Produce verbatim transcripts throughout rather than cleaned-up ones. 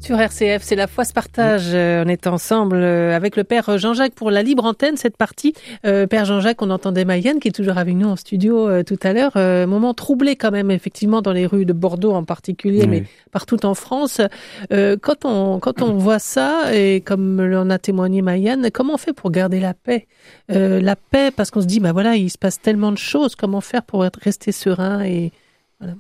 sur R C F, c'est la foi se partage. Euh, on est ensemble euh, avec le Père Jean-Jacques pour la libre antenne, cette partie. Euh, Père Jean-Jacques, on entendait Maïane qui est toujours avec nous en studio euh, tout à l'heure. Euh, moment troublé quand même, effectivement, dans les rues de Bordeaux en particulier, oui. mais partout en France. Euh, quand on quand on voit ça, et comme l'en a témoigné Maïane, comment on fait pour garder la paix euh, La paix, parce qu'on se dit, bah voilà, il se passe tellement de choses. Comment faire pour être, rester serein et voilà.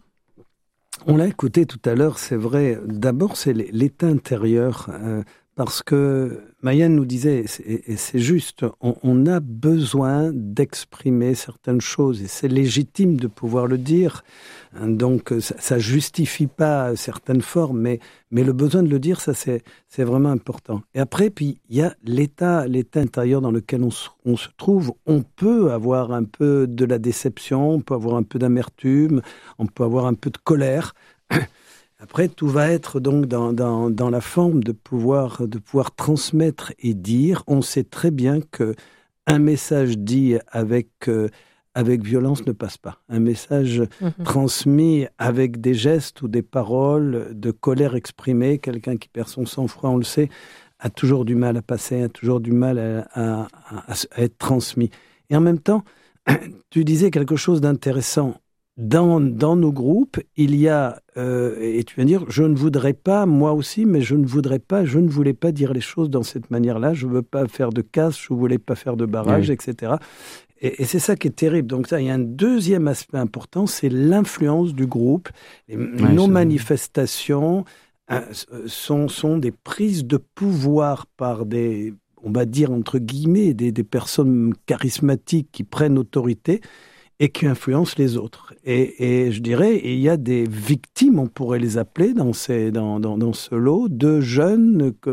On l'a écouté tout à l'heure, c'est vrai. D'abord, c'est l'état intérieur, euh, parce que Maïane nous disait, et c'est juste, on, on a besoin d'exprimer certaines choses, et c'est légitime de pouvoir le dire. Donc, ça ne justifie pas certaines formes, mais, mais le besoin de le dire, ça, c'est, c'est vraiment important. Et après, puis, il y a l'état, l'état intérieur dans lequel on se, on se trouve. On peut avoir un peu de la déception, on peut avoir un peu d'amertume, on peut avoir un peu de colère. Après, tout va être donc dans, dans, dans la forme de pouvoir, de pouvoir transmettre et dire. On sait très bien qu'un message dit avec... Euh, avec violence ne passe pas. Un message mmh. transmis avec des gestes ou des paroles de colère exprimée, quelqu'un qui perd son sang-froid, on le sait, a toujours du mal à passer, a toujours du mal à, à, à, à être transmis. Et en même temps, tu disais quelque chose d'intéressant. Dans, dans nos groupes, il y a, euh, et tu viens de dire, je ne voudrais pas, moi aussi, mais je ne voudrais pas, je ne voulais pas dire les choses dans cette manière-là, je ne veux pas faire de casse, je ne voulais pas faire de barrage, oui. et cetera. Et, et c'est ça qui est terrible. Donc ça, il y a un deuxième aspect important, c'est l'influence du groupe. Et ouais, nos manifestations euh, sont, sont des prises de pouvoir par des, on va dire entre guillemets, des, des personnes charismatiques qui prennent autorité et qui influencent les autres. Et, et je dirais, il y a des victimes, on pourrait les appeler, dans, ces, dans, dans, dans ce lot, de jeunes que,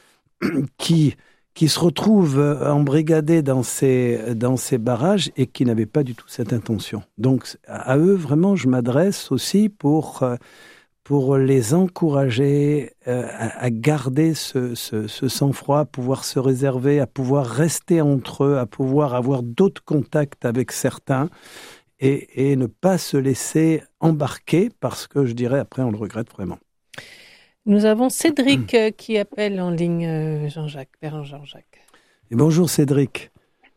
qui... qui se retrouvent embrigadés dans ces, dans ces barrages et qui n'avaient pas du tout cette intention. Donc, à eux, vraiment, je m'adresse aussi pour, pour les encourager à, à garder ce, ce, ce sang-froid, à pouvoir se réserver, à pouvoir rester entre eux, à pouvoir avoir d'autres contacts avec certains et, et ne pas se laisser embarquer parce que, je dirais, après, on le regrette vraiment. Nous avons Cédric euh, qui appelle en ligne euh, Jean-Jacques, Père Jean-Jacques. Et bonjour Cédric.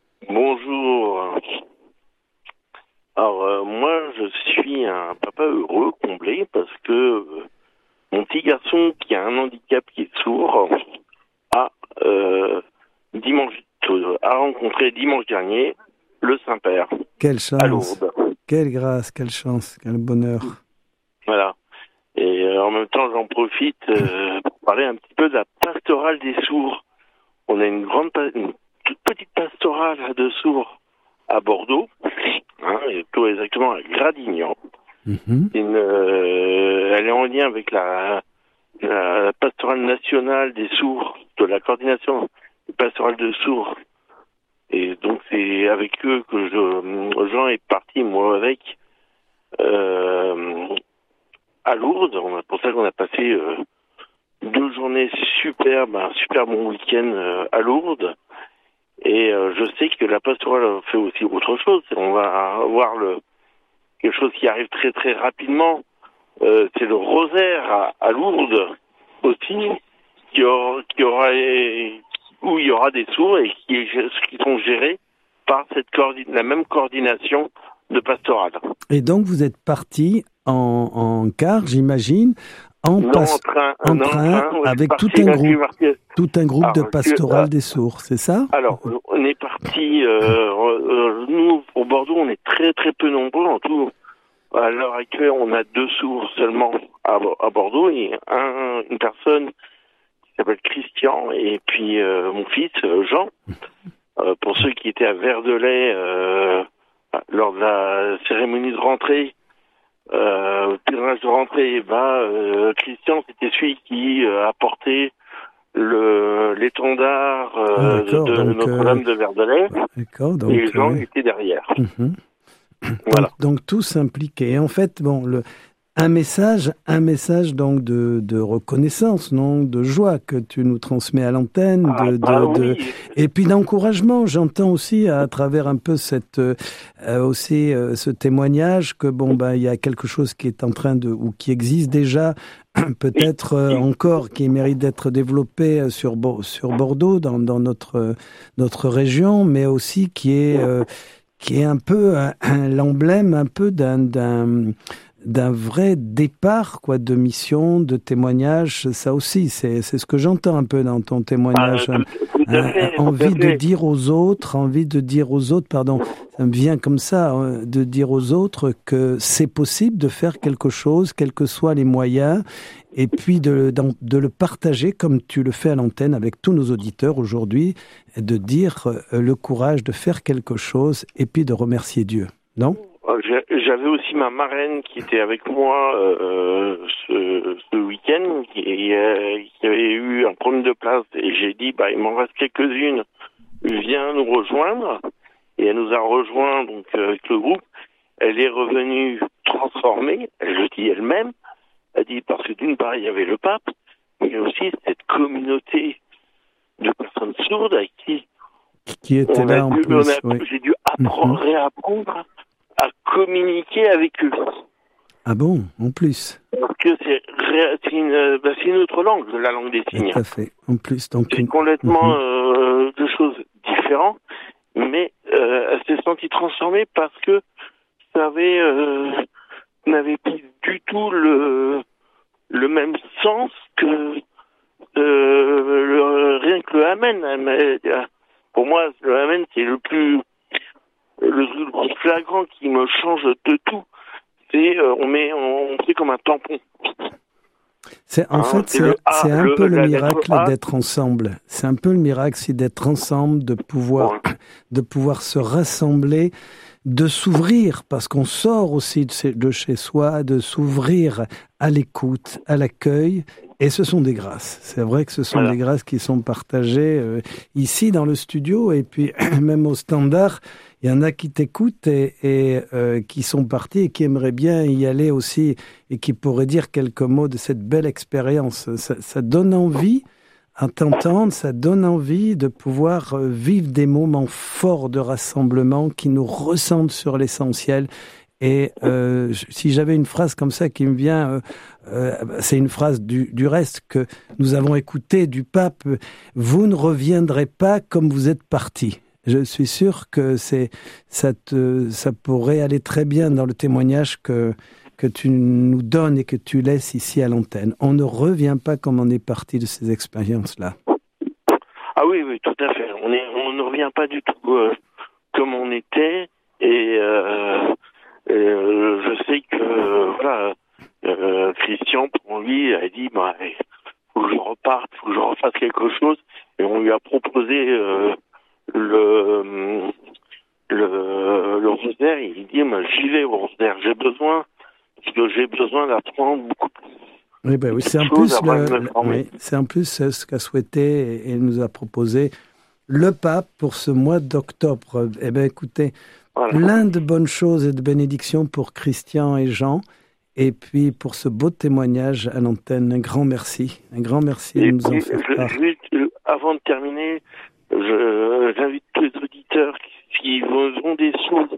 Bonjour. Alors euh, moi je suis un papa heureux, comblé, parce que euh, mon petit garçon qui a un handicap, qui est sourd, a, euh, dimanche, a rencontré dimanche dernier le Saint-Père. Quelle chance, à Lourdes. Quelle grâce, quelle chance, quel bonheur. Voilà. Et euh, en même temps, j'en profite euh, pour parler un petit peu de la pastorale des sourds. On a une grande, une toute petite pastorale de sourds à Bordeaux, hein, et tout exactement à Gradignan. Mm-hmm. Une, euh, elle est en lien avec la, la, la pastorale nationale des sourds, de la coordination pastorale de sourds. Et donc c'est avec eux que je, Jean est parti, moi avec. Euh, à Lourdes, c'est pour ça qu'on a passé euh, deux journées superbes, un super bon week-end euh, à Lourdes. Et euh, je sais que la pastorale fait aussi autre chose. On va avoir le, quelque chose qui arrive très très rapidement. Euh, c'est le rosaire à, à Lourdes aussi, qui aura, qui aura, où il y aura des sourds et qui, qui sont gérés par cette coordin- la même coordination de pastorale. Et donc vous êtes parti en, en car, j'imagine, en, non, pas- en train, en non, train, train avec tout un groupe, tout un groupe alors, de pastorale que, des sourds, c'est ça? Alors, on est parti, euh, euh, nous, au Bordeaux, on est très très peu nombreux, en tout. À l'heure actuelle, on a deux sourds seulement à, à Bordeaux, et un, une personne qui s'appelle Christian, et puis euh, mon fils, Jean. Euh, pour ceux qui étaient à Verdelais, euh, lors de la cérémonie de rentrée, euh, pèlerinage de rentrée, bah, euh, Christian, c'était celui qui euh, a porté le, l'étendard euh, ah, de, de Notre-Dame euh, de Verdelais. D'accord, donc, et les gens euh... étaient derrière. Mm-hmm. Voilà. Donc, donc tous impliqués. Et en fait, bon, le, un message, un message donc de, de reconnaissance, non, de joie que tu nous transmets à l'antenne, ah, de, bah, de, oui. de, et puis d'encouragement. J'entends aussi à travers un peu cette euh, aussi euh, ce témoignage que bon bah il y a quelque chose qui est en train de ou qui existe déjà peut-être euh, encore qui mérite d'être développé sur, sur Bordeaux, dans, dans notre, notre région, mais aussi qui est, euh, qui est un peu un, un, l'emblème un peu d'un, d'un, d'un vrai départ, quoi, de mission, de témoignage. Ça aussi, c'est, c'est ce que j'entends un peu dans ton témoignage. Ah, tout, tout à fait, envie de dire aux autres, envie de dire aux autres, pardon, ça me vient comme ça, de dire aux autres que c'est possible de faire quelque chose, quels que soient les moyens, et puis de, de, de le partager comme tu le fais à l'antenne avec tous nos auditeurs aujourd'hui, et de dire euh, le courage de faire quelque chose et puis de remercier Dieu, non ? J'avais aussi ma marraine qui était avec moi euh, ce, ce week-end, qui, euh, qui avait eu un problème de place, et j'ai dit, bah, il m'en reste quelques-unes, viens nous rejoindre, et elle nous a rejoint donc avec le groupe. Elle est revenue transformée, elle le dit elle-même, elle dit parce que d'une part il y avait le pape, mais aussi cette communauté de personnes sourdes avec qui, qui était là en dû, plus, a, oui. j'ai dû apprendre, mm-hmm. réapprendre à communiquer avec eux. Ah bon, en plus. Parce que c'est, c'est, une, bah, c'est une autre langue, la langue des signes. Tout à fait, en plus. Donc c'est une... complètement mm-hmm. euh, deux choses différentes, mais euh, elle s'est sentie transformée parce que ça avait, euh, n'avait plus du tout le, le même sens que euh, le, rien que le Amen. Mais, pour moi, le Amen, c'est le plus le, le plus flagrant qui me change de tout. C'est euh, on met on, on fait comme un tampon. C'est, en hein, fait, c'est, c'est, c'est un le, peu le miracle d'être ensemble. C'est un peu le miracle, c'est d'être ensemble, de pouvoir, ouais. de pouvoir se rassembler, de s'ouvrir, parce qu'on sort aussi de, de chez soi, de s'ouvrir à l'écoute, à l'accueil. Et ce sont des grâces. C'est vrai que ce sont voilà. des grâces qui sont partagées euh, ici dans le studio et puis même au standard. Il y en a qui t'écoutent et, et euh, qui sont partis et qui aimeraient bien y aller aussi et qui pourraient dire quelques mots de cette belle expérience. Ça, ça donne envie à t'entendre, ça donne envie de pouvoir vivre des moments forts de rassemblement qui nous ressentent sur l'essentiel. Et euh, si j'avais une phrase comme ça qui me vient, euh, euh, c'est une phrase du, du reste que nous avons écouté du pape, « Vous ne reviendrez pas comme vous êtes partis ». Je suis sûr que c'est, ça, te, ça pourrait aller très bien dans le témoignage que, que tu nous donnes et que tu laisses ici à l'antenne. On ne revient pas comme on est parti de ces expériences-là. Ah oui, oui, tout à fait. On, est, on ne revient pas du tout euh, comme on était. Et, euh, et euh, je sais que euh, voilà, euh, Christian, pour lui, a dit bah, il faut que je reparte, il faut que je refasse quelque chose. Et on lui a proposé... Euh, le le le rosaire, il dit moi j'y vais au rosaire, j'ai besoin parce que j'ai besoin d'apprendre beaucoup plus. Oui, ben oui, c'est en plus le, le, oui, c'est en plus ce qu'a souhaité et, et nous a proposé le pape pour ce mois d'octobre. Eh ben écoutez, voilà. Plein de bonnes choses et de bénédictions pour Christian et Jean. Et puis pour ce beau témoignage à l'antenne, un grand merci, un grand merci de nous en faire part. Avant de terminer, Je, j'invite tous les auditeurs qui, qui ont des sourds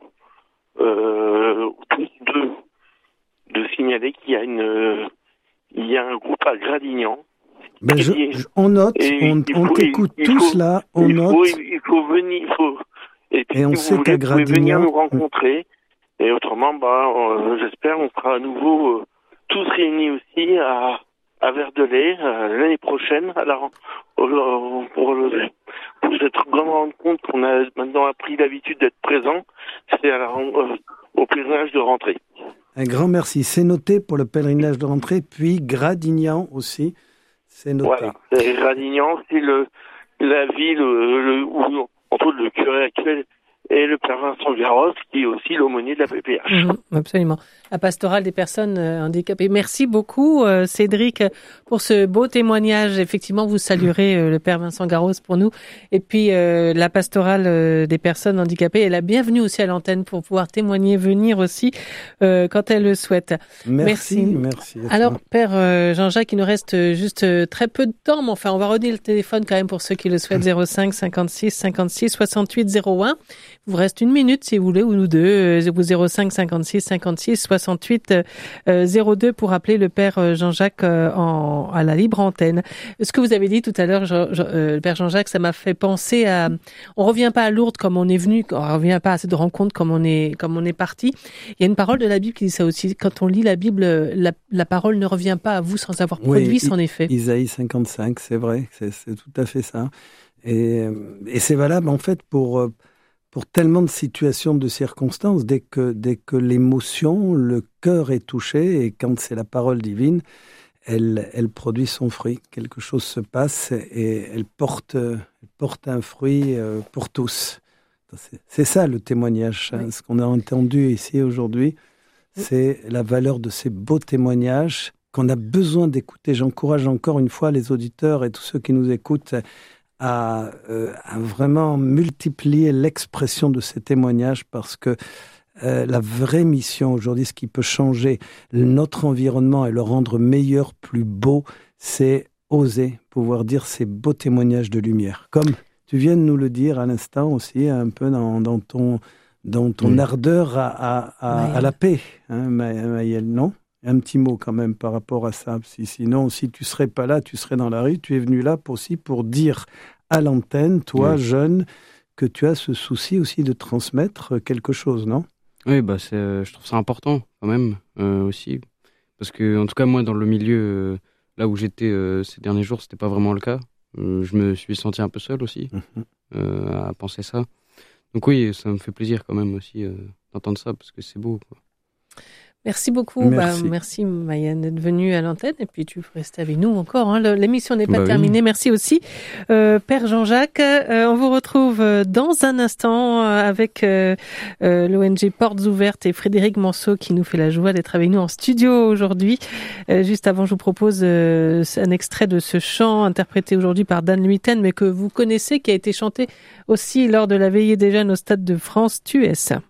euh, de, de signaler qu'il y a une, il y a un groupe à Gradignan. Ben je, je, on note, on, on faut, t'écoute il, tous il faut, là, on il note. Faut, il faut venir, il faut. Et puis et on si sait vous qu'à voulez, vous pouvez venir nous Gradignan, rencontrer. Et autrement, bah, euh, j'espère, on sera à nouveau euh, tous réunis aussi à, à Verdelais euh, l'année prochaine à la pour, pour, le, pour cette grande rencontre qu'on a maintenant appris l'habitude d'être présent, c'est à la, euh, au pèlerinage de rentrée. Un grand merci. C'est noté pour le pèlerinage de rentrée, puis Gradignan aussi, c'est noté. Voilà. Et Gradignan, c'est le, la ville le, le, où, entre autres, le curé actuel et le père Vincent Garros, qui est aussi l'aumônier de la P P H. Mmh, absolument. La pastorale des personnes euh, handicapées. Merci beaucoup, euh, Cédric, pour ce beau témoignage. Effectivement, vous saluerez euh, le père Vincent Garros pour nous. Et puis, euh, la pastorale euh, des personnes handicapées est la bienvenue aussi à l'antenne pour pouvoir témoigner, venir aussi euh, quand elle le souhaite. Merci. Merci. merci Alors, père euh, Jean-Jacques, il nous reste juste euh, très peu de temps, mais enfin, on va redire le téléphone quand même pour ceux qui le souhaitent. zéro cinq cinquante-six cinquante-six soixante-huit zéro un. Il vous reste une minute si vous voulez, ou nous deux, euh, zéro cinq cinquante-six cinquante-six soixante-huit soixante-huit zéro deux pour appeler le Père Jean-Jacques en, à la libre antenne. Ce que vous avez dit tout à l'heure, Jean, Jean, euh, le Père Jean-Jacques, ça m'a fait penser à... On revient pas à Lourdes comme on est venu, on revient pas à cette rencontre comme on est, comme on est parti. Il y a une parole de la Bible qui dit ça aussi. Quand on lit la Bible, la, la parole ne revient pas à vous sans avoir produit oui, son effet. Isaïe cinquante-cinq, c'est vrai, c'est, c'est tout à fait ça. Et, et c'est valable en fait pour, pour tellement de situations, de circonstances. Dès que, dès que l'émotion, le cœur est touché, et quand c'est la parole divine, elle, elle produit son fruit. Quelque chose se passe et elle porte, elle porte un fruit pour tous. C'est, c'est ça le témoignage. Oui. Ce qu'on a entendu ici aujourd'hui, c'est la valeur de ces beaux témoignages qu'on a besoin d'écouter. J'encourage encore une fois les auditeurs et tous ceux qui nous écoutent à, euh, à vraiment multiplier l'expression de ces témoignages, parce que euh, la vraie mission aujourd'hui, ce qui peut changer notre environnement et le rendre meilleur, plus beau, c'est oser pouvoir dire ces beaux témoignages de lumière. Comme tu viens de nous le dire à l'instant aussi, un peu dans, dans ton, dans ton mmh. ardeur à, à, à, ouais. à la paix, hein, Maëlle, non ? Un petit mot quand même par rapport à ça. Si, sinon, si tu ne serais pas là, tu serais dans la rue. Tu es venu là pour, aussi pour dire à l'antenne, toi, oui. jeune, que tu as ce souci aussi de transmettre quelque chose, non ? Oui, bah c'est, euh, je trouve ça important quand même euh, aussi. Parce que, en tout cas, moi, dans le milieu, euh, là où j'étais euh, ces derniers jours, ce n'était pas vraiment le cas. Euh, je me suis senti un peu seul aussi mmh. euh, à penser ça. Donc oui, ça me fait plaisir quand même aussi euh, d'entendre ça, parce que c'est beau, quoi. Merci beaucoup. Merci, bah, merci Maïenne d'être venue à l'antenne, et puis tu restes avec nous encore. Hein. L'émission n'est pas bah terminée. Oui. Merci aussi, euh, Père Jean-Jacques. Euh, on vous retrouve dans un instant avec euh, euh, l'O N G Portes Ouvertes et Frédéric Manceau qui nous fait la joie d'être avec nous en studio aujourd'hui. Euh, juste avant, je vous propose euh, un extrait de ce chant interprété aujourd'hui par Dan Luyten, mais que vous connaissez, qui a été chanté aussi lors de la veillée des jeunes au Stade de France. Tu es ça.